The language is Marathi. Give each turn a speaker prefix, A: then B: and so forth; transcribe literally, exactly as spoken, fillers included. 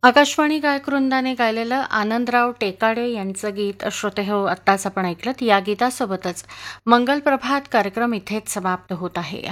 A: आकाशवाणी गायकवृंदाने गायलेलं आनंदराव टेकाडे यांचं गीत श्रोते हो आत्ताच आपण ऐकलं. या गीतासोबतच मंगल प्रभात कार्यक्रम इथेच समाप्त होत आहे.